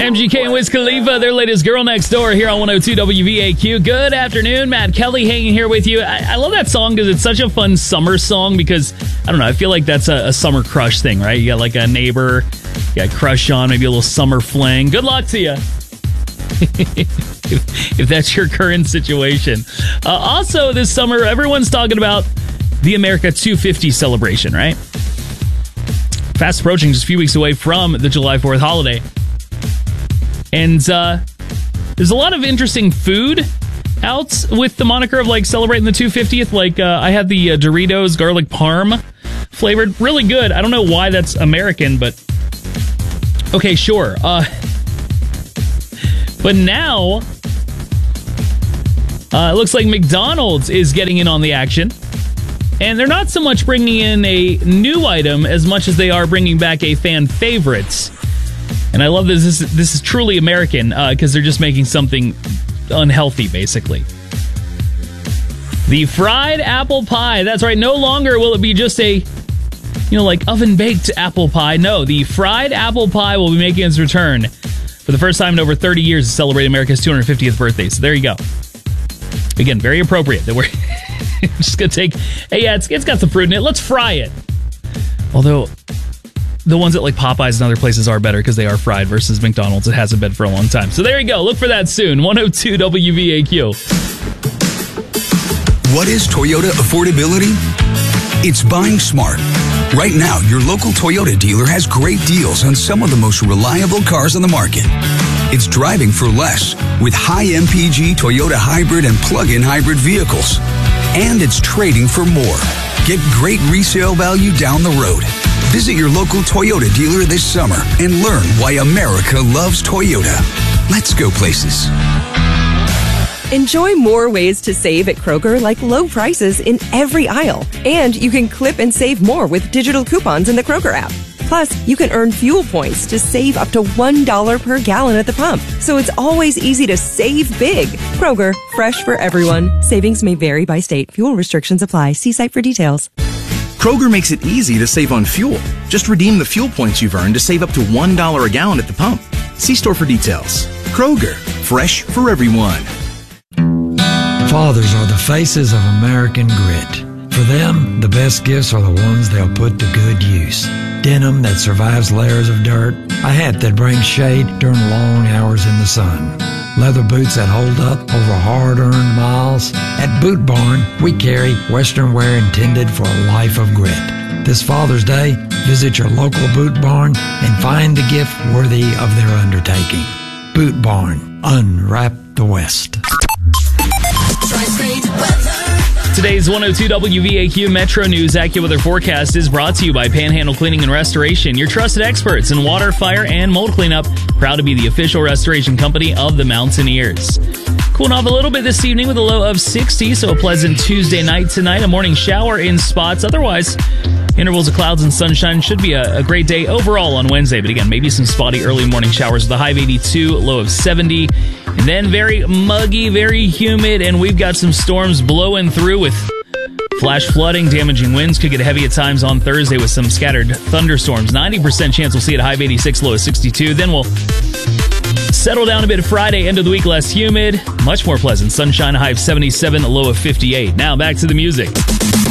MGK and Wiz Khalifa, their latest Girl Next Door here on 102 WVAQ. Good afternoon, Matt Kelly hanging here with you. I love that song because it's such a fun summer song because, I don't know, I feel like that's a summer crush thing, right? You got like a neighbor, you got a crush on, maybe a little summer fling. Good luck to you. if that's your current situation. Also, this summer, everyone's talking about the America 250 celebration, right? Fast approaching, just a few weeks away from the July 4th holiday. And there's a lot of interesting food out with the moniker of like celebrating the 250th. Like I had the Doritos garlic parm flavored. Really good. I don't know why that's American, but okay, sure. But now it looks like McDonald's is getting in on the action. And they're not so much bringing in a new item as much as they are bringing back a fan favorite. And I love this. This is truly American because they're just making something unhealthy, basically. The fried apple pie. That's right. No longer will it be just a, like oven-baked apple pie. No, the fried apple pie will be making its return for the first time in over 30 years to celebrate America's 250th birthday. So there you go. Again, very appropriate that we're just going to take, hey, yeah, it's got some fruit in it. Let's fry it. Although the ones at like Popeyes and other places are better because they are fried versus McDonald's. It hasn't been for a long time. So there you go. Look for that soon. 102 WVAQ. What is Toyota affordability? It's buying smart. Right now, your local Toyota dealer has great deals on some of the most reliable cars on the market. It's driving for less with high MPG Toyota hybrid and plug-in hybrid vehicles. And it's trading for more. Get great resale value down the road. Visit your local Toyota dealer this summer and learn why America loves Toyota. Let's go places. Enjoy more ways to save at Kroger, like low prices in every aisle. And you can clip and save more with digital coupons in the Kroger app. Plus, you can earn fuel points to save up to $1 per gallon at the pump. So it's always easy to save big. Kroger, fresh for everyone. Savings may vary by state. Fuel restrictions apply. See site for details. Kroger makes it easy to save on fuel. Just redeem the fuel points you've earned to save up to $1 a gallon at the pump. See store for details. Kroger, fresh for everyone. Fathers are the faces of American grit. For them, the best gifts are the ones they'll put to good use. Denim that survives layers of dirt, a hat that brings shade during long hours in the sun, leather boots that hold up over hard-earned miles. At Boot Barn, we carry Western wear intended for a life of grit. This Father's Day, visit your local Boot Barn and find the gift worthy of their undertaking. Boot Barn, unwrap the West. Today's 102 WVAQ Metro News AccuWeather forecast is brought to you by Panhandle Cleaning and Restoration, your trusted experts in water, fire, and mold cleanup. Proud to be the official restoration company of the Mountaineers. Cooling off a little bit this evening with a low of 60, so a pleasant Tuesday night tonight. A morning shower in spots. Otherwise, intervals of clouds and sunshine. Should be a great day overall on Wednesday. But again, maybe some spotty early morning showers with a high of 82, low of 70. And then very muggy, very humid, and we've got some storms blowing through with flash flooding, damaging winds. Could get heavy at times on Thursday with some scattered thunderstorms. 90% chance we'll see it high of 86, low of 62. Then we'll settle down a bit Friday, end of the week, less humid, much more pleasant. Sunshine, a high of 77, a low of 58. Now back to the music.